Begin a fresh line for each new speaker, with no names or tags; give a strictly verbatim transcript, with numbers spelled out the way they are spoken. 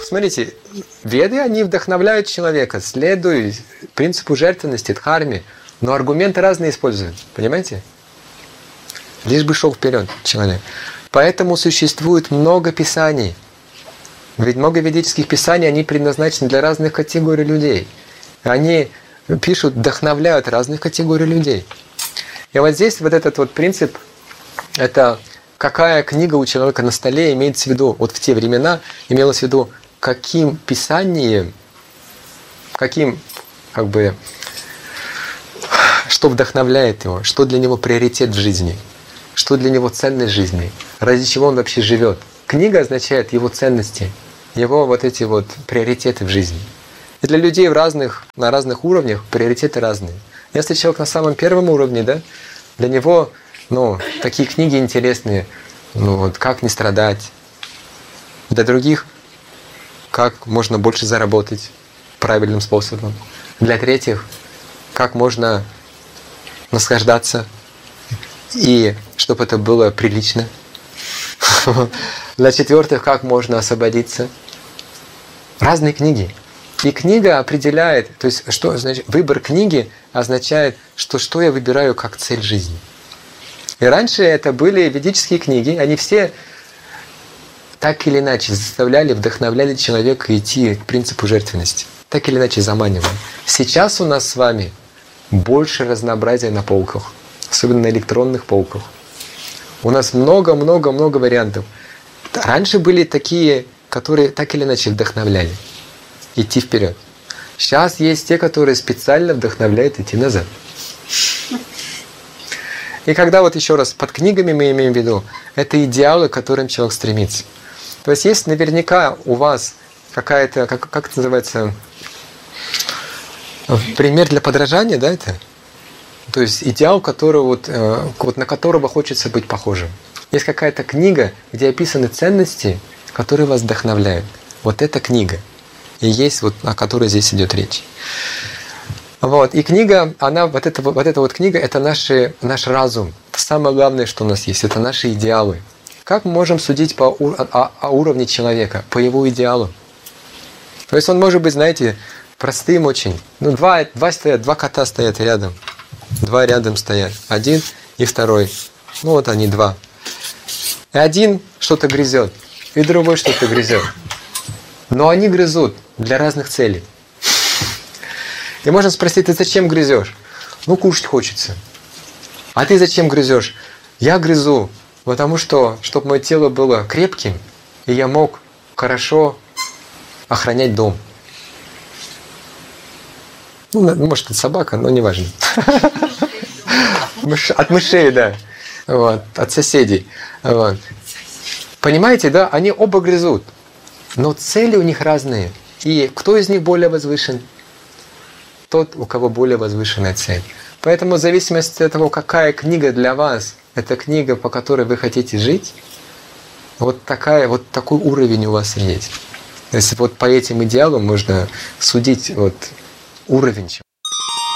смотрите, веды, они вдохновляют человека, следуя принципу жертвенности, дхарме, но аргументы разные используют, понимаете? Лишь бы шел вперед человек. Поэтому существует много писаний. Ведь много ведических писаний, они предназначены для разных категорий людей. Они пишут, вдохновляют разных категорий людей. И вот здесь вот этот вот принцип, это какая книга у человека на столе, имеется в виду, вот в те времена имелось в виду, каким писанием, каким, как бы, что вдохновляет его, что для него приоритет в жизни, что для него ценность жизни, ради чего он вообще живет. Книга означает его ценности, его вот эти вот приоритеты в жизни. И для людей в разных, на разных уровнях приоритеты разные. Если человек на самом первом уровне, да, для него, ну, такие книги интересные, ну, вот, как не страдать. Для других, как можно больше заработать правильным способом. Для третьих, как можно наслаждаться, и чтобы это было прилично. Для четвертых, как можно освободиться. Разные книги. И книга определяет, то есть что значит, выбор книги означает, что что я выбираю как цель жизни. И раньше это были ведические книги, они все так или иначе заставляли, вдохновляли человека идти к принципу жертвенности. Так или иначе заманивали. Сейчас у нас с вами больше разнообразия на полках, особенно на электронных полках. У нас много-много-много вариантов. Раньше были такие, которые так или иначе вдохновляли идти вперед. Сейчас есть те, которые специально вдохновляют идти назад. И когда вот еще раз под книгами мы имеем в виду, это идеалы, к которым человек стремится. То есть есть наверняка у вас какая-то, как, как это называется, пример для подражания, да, это? То есть идеал, который вот, вот на которого хочется быть похожим. Есть какая-то книга, где описаны ценности, которые вас вдохновляют. Вот эта книга. И есть вот, о которой здесь идет речь. Вот. И книга, она, вот эта вот, эта вот книга, это наши, наш разум. Самое главное, что у нас есть, это наши идеалы. Как мы можем судить по, о, о уровне человека, по его идеалу? То есть он может быть, знаете, простым очень. Ну, два, два стоят, два кота стоят рядом. Два рядом стоят. Один и второй. Ну вот они два. И один что-то грызет, и другой что-то грызет. Но они грызут для разных целей. И можно спросить, ты зачем грызешь? Ну, кушать хочется. А ты зачем грызешь? Я грызу, потому что, чтобы мое тело было крепким, и я мог хорошо охранять дом. Ну, может, это собака, но не важно. От мышей, да. Вот, от соседей. Вот. Понимаете, да? Они оба грызут. Но цели у них разные. И кто из них более возвышен? Тот, у кого более возвышенная цель. Поэтому в зависимости от того, какая книга для вас, это книга, по которой вы хотите жить, вот, такая, вот такой уровень у вас есть. То есть вот по этим идеалам можно судить вот, уровень.